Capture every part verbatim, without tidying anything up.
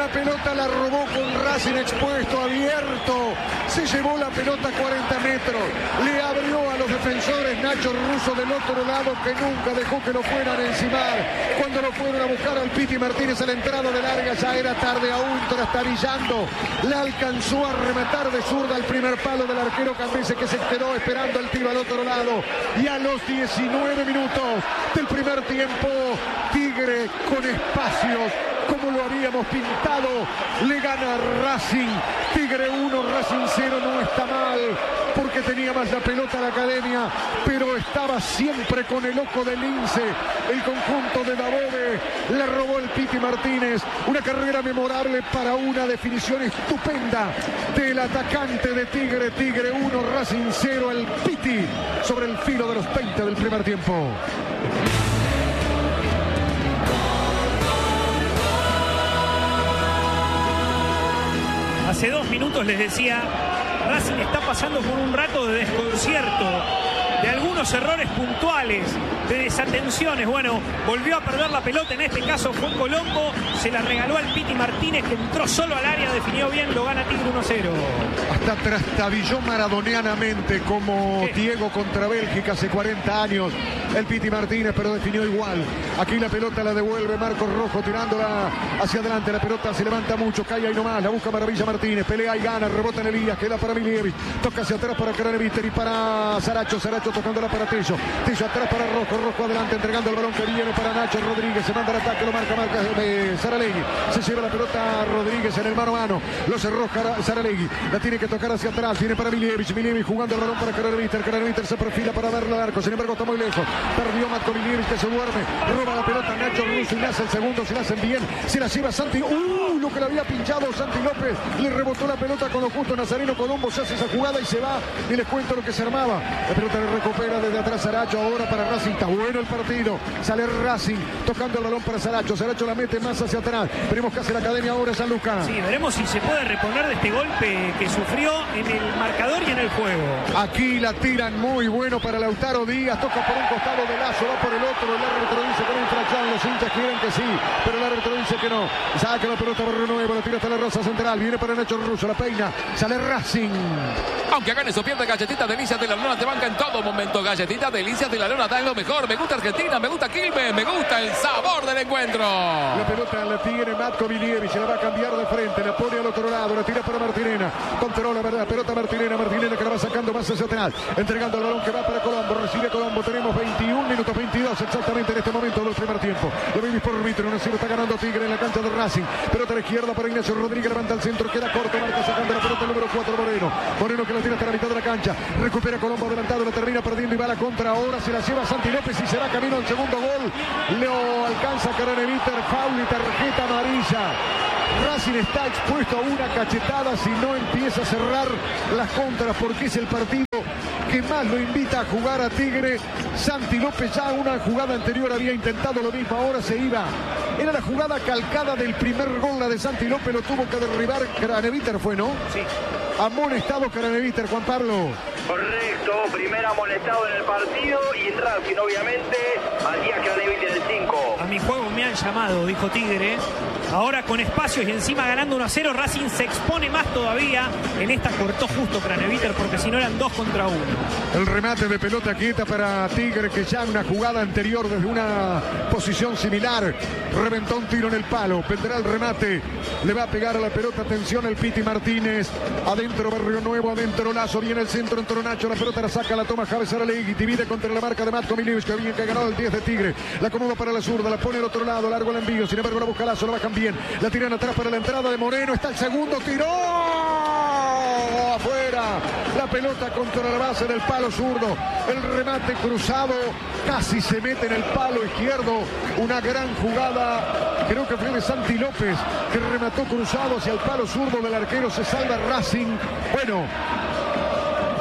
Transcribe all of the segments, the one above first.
la pelota la robó con Racing expuesto, abierto. Se llevó la pelota cuarenta metros. Le abrió a los defensores Nacho Russo del otro lado, que nunca dejó que lo fueran a encimar. Cuando lo fueron a buscar al Piti Martínez a la entrada de larga, ya era tarde aún, trastabillando. La alcanzó a rematar de zurda al primer palo del arquero Cambese, que se quedó esperando el tiro al otro lado. Y a los diecinueve minutos del primer tiempo, Tigre con espacios, como lo habíamos pintado, le gana Racing. Tigre uno, Racing cero. No está mal, porque tenía más la pelota la Academia, pero estaba siempre con el ojo del lince. El conjunto de Dabove le robó el Piti Martínez. Una carrera memorable para una definición estupenda del atacante de Tigre. Tigre uno, Racing cero. El Piti sobre el filo de los veinte del primer tiempo. Hace dos minutos les decía, Racing está pasando por un rato de desconcierto, de algunos errores puntuales, de desatenciones. Bueno, volvió a perder la pelota, en este caso fue Colombo, se la regaló al Piti Martínez, que entró solo al área, definió bien, lo gana Tigre uno cero. Hasta trastabilló maradonianamente como ¿Qué? Diego contra Bélgica hace cuarenta años. El Piti Martínez, pero definió igual. Aquí la pelota la devuelve Marcos Rojo, tirándola hacia adelante. La pelota se levanta mucho, cae ahí nomás, la busca Maravilla Martínez, pelea y gana, rebota en Elías, queda para Milievich, toca hacia atrás para Craneviter y para Saracho, Saracho tocándola para Tello, Tello atrás para Rojo, Rojo adelante, entregando el balón que viene para Nacho Rodríguez, se manda el ataque, lo marca, marca eh, Saralegui, se lleva la pelota Rodríguez en el mano a mano, lo cerró Saralegui, la tiene que tocar hacia atrás, viene para Milievich, Milievich jugando el balón para Craneviter, Craneviter se perfila para darle al arco, sin embargo está muy lejos, perdió Matko Milievich, que se duerme, roba la pelota Nacho Russo y le hace el segundo, se la hacen bien, se la lleva Santi, ¡uh! Lo que le había pinchado Santi López, le rebotó la pelota con lo justo, Nazareno Colombo se hace esa jugada y se va, y les cuento lo que se armaba, la pelota le recupera desde atrás Saracho, ahora para Racing, está bueno el partido, sale Racing, tocando el balón para Saracho, Saracho la mete más hacia atrás, veremos qué hace la Academia ahora San Lucas. Sí, veremos si se puede reponer de este golpe que sufrió en el marcador y en el juego. Aquí la tiran muy bueno para Lautaro Díaz, toca por un costado de Lazo, va por el otro, el árbitro dice que no infracción, los hinchas quieren que sí, pero el árbitro dice que no, saca la pelota Barrio Nuevo, la tira hasta la Rosa Central, viene para Nacho Russo, la peina, sale Racing. Aunque hagan eso, pierde Galletita Delicias de la Lona, te banca en todo momento. Galletita Delicias de la Lona, da lo mejor. Me gusta Argentina, me gusta Quilmes, me gusta el sabor del encuentro. La pelota la tiene Matko Milievich, se la va a cambiar de frente, la pone al otro lado, la tira para Martinena, controla la pelota Martinena, Martinena que la va sacando más hacia atrás, entregando el balón que va para Colombo, recibe Colombo, tenemos veintiún minutos, veintidós exactamente en este momento del primer tiempo. Lo vimos por Vitro, uno cero está ganando Tigre en la cancha de Racing, pelota a la izquierda para Ignacio Rodríguez, levanta al centro, queda corto, marca sacando la pelota el número cuatro Moreno, Moreno que la tira hasta la mitad de la cancha, recupera Colombo adelantado, la termina perdiendo y va a la contra, ahora se la lleva Santi López y se va camino al segundo gol, lo alcanza Craneviter, foul y tarjeta amarilla. Racing está expuesto a una cachetada si no empieza a cerrar las contras, porque es el partido que más lo invita a jugar a Tigre. Santi López ya una jugada anterior había intentado lo mismo, ahora se iba. Era la jugada calcada del primer gol, la de Santi López, lo tuvo que derribar Craneviter, ¿fue, no? Sí. Amonestado Craneviter, Juan Pablo. Correcto, primer amonestado en el partido y en Racing, obviamente, Matías Craneviter el cinco. A mi juego me han llamado, dijo Tigre. Ahora con espacios y encima ganando uno a cero, Racing se expone más todavía. En esta cortó justo Craneviter porque si no eran dos contra uno. El remate de pelota quieta para Tigre, que ya en una jugada anterior desde una posición similar reventó un tiro en el palo. Vendrá el remate, le va a pegar a la pelota, atención el Piti Martínez. Adentro Barrio Nuevo, adentro Lazo, viene el centro, entró Nacho, la pelota la saca, la toma Javes Saralegui, divide contra la marca de Matko Milievich, que bien que ha ganado el diez de Tigre. La acomoda para la zurda, la pone al otro lado, largo el envío, sin embargo la busca Lazo, la bajan bien, la tiran atrás para la entrada de Moreno, está el segundo, tiró afuera, la pelota contra la base del palo zurdo, el remate cruzado, casi se mete en el palo izquierdo, una gran jugada, creo que fue de Santi López, que remató cruzado hacia el palo zurdo del arquero, se salva Racing. Bueno,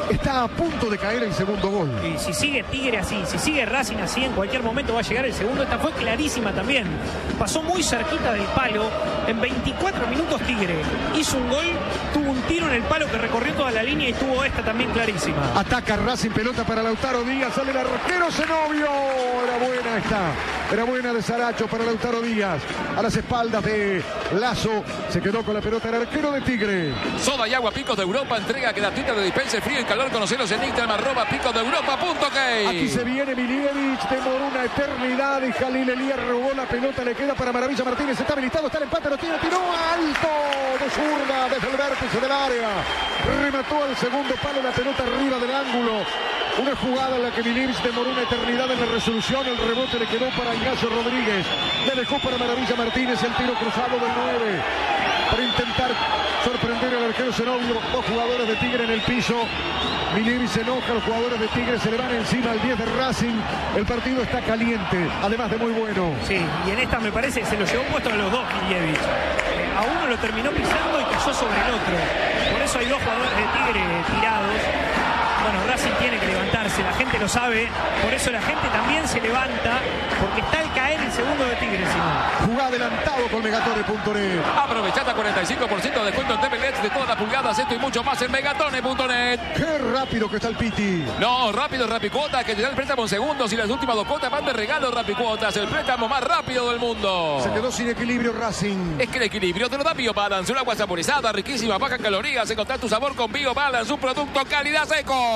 está a punto de caer el segundo gol. Y si sigue Tigre así, si sigue Racing así, en cualquier momento va a llegar el segundo. Esta fue clarísima también. Pasó muy cerquita del palo. En veinticuatro minutos Tigre hizo un gol, tuvo un tiro en el palo que recorrió toda la línea y tuvo esta también clarísima. Ataca Racing, pelota para Lautaro Díaz, sale el arquero Zenobio. Era buena esta, era buena de Saracho para Lautaro Díaz. A las espaldas de Lazo, se quedó con la pelota el arquero de Tigre. Soda y agua Picos de Europa, entrega gratuita de dispense frío y calor. Conocelos en Instagram, arroba picos de europa punto k. Aquí se viene Milievich, demoró una eternidad y Jalil Elías robó la pelota, le queda para Maravilla Martínez, está habilitado, está el empate, lo tiene, tiró alto de zurda desde el vértice del área, remató al segundo palo, la pelota arriba del ángulo. Una jugada en la que Milievich demoró una eternidad en la resolución, el rebote le quedó para Ignacio Rodríguez, le dejó para Maravilla Martínez el tiro cruzado del nueve para intentar sorprender al arquero Zenobio. Dos jugadores de Tigre en el piso. Milievich se enoja, los jugadores de Tigre se le van encima al diez de Racing. El partido está caliente, además de muy bueno. Sí, y en esta me parece que se lo llevó puesto a los dos Milievich. A uno lo terminó pisando y cayó sobre el otro. Por eso hay dos jugadores de Tigre tirados. Bueno, Racing tiene que levantarse, la gente lo sabe, por eso la gente también se levanta, porque está al caer el segundo de Tigre, Simón. Jugá adelantado con Megatone punto net. Aprovechate cuarenta y cinco por ciento de descuento en T V L E Ds de todas las pulgadas, esto y mucho más en megatone punto net. Qué rápido que está el Piti. No, rápido Rapicuotas, que te da el préstamo en segundos y las últimas dos cuotas van de regalo. Rapicuotas, el préstamo más rápido del mundo. Se quedó sin equilibrio Racing. Es que el equilibrio te lo da BioBalance, un agua saborizada, riquísima, baja en calorías. Encontrar tu sabor con BioBalance, un producto calidad seco.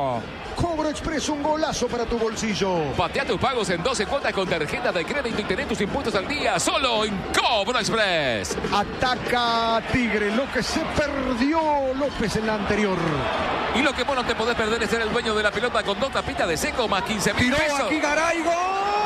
Cobro Express, un golazo para tu bolsillo. Patea tus pagos en doce cuotas con tarjeta de crédito y tener tus impuestos al día solo en Cobro Express. Ataca Tigre, lo que se perdió López en la anterior. Y lo que vos no te podés perder es ser el dueño de la pelota con dos tapitas de seco más quince mil Tiró pesos. aquí Garay, ¡gol!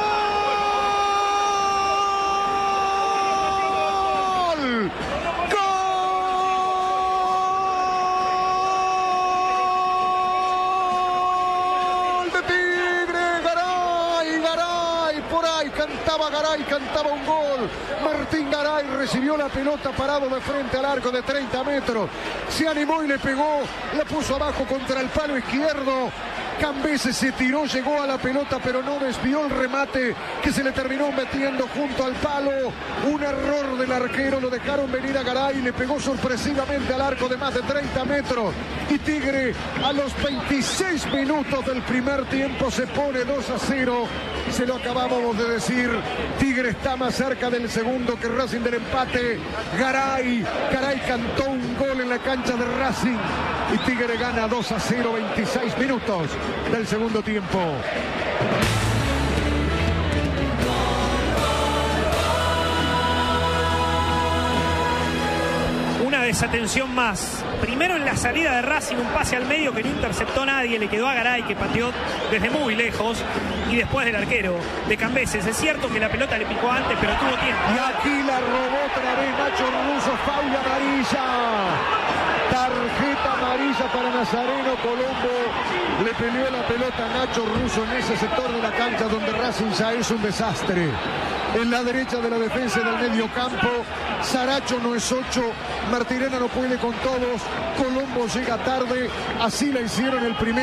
Cantaba Garay, cantaba un gol. Martín Garay recibió la pelota parado de frente al arco de treinta metros. Se animó y le pegó. La puso abajo contra el palo izquierdo. Cambese se tiró, llegó a la pelota, pero no desvió el remate que se le terminó metiendo junto al palo. Un error del arquero, lo dejaron venir a Garay, le pegó sorpresivamente al arco de más de treinta metros. Y Tigre a los veintiséis minutos del primer tiempo se pone dos a cero. Se lo acabábamos de decir, Tigre está más cerca del segundo que Racing del empate. Garay, Garay cantó un gol en la cancha de Racing y Tigre gana dos a cero, veintiséis minutos del segundo tiempo. Una desatención más. Primero en la salida de Racing, un pase al medio que no interceptó a nadie, le quedó a Garay que pateó desde muy lejos, y después del arquero de Cambeses. Es cierto que la pelota le picó antes, pero tuvo tiempo. Y aquí la robó otra vez Nacho Russo, foul amarilla. Tarjeta amarilla para Nazareno. Colombo le peleó la pelota a Nacho Russo en ese sector de la cancha donde Racing ya es un desastre. En la derecha de la defensa del medio campo, Saracho no es ocho, Martirena no puede con todos, Colombo llega tarde, así la hicieron el primer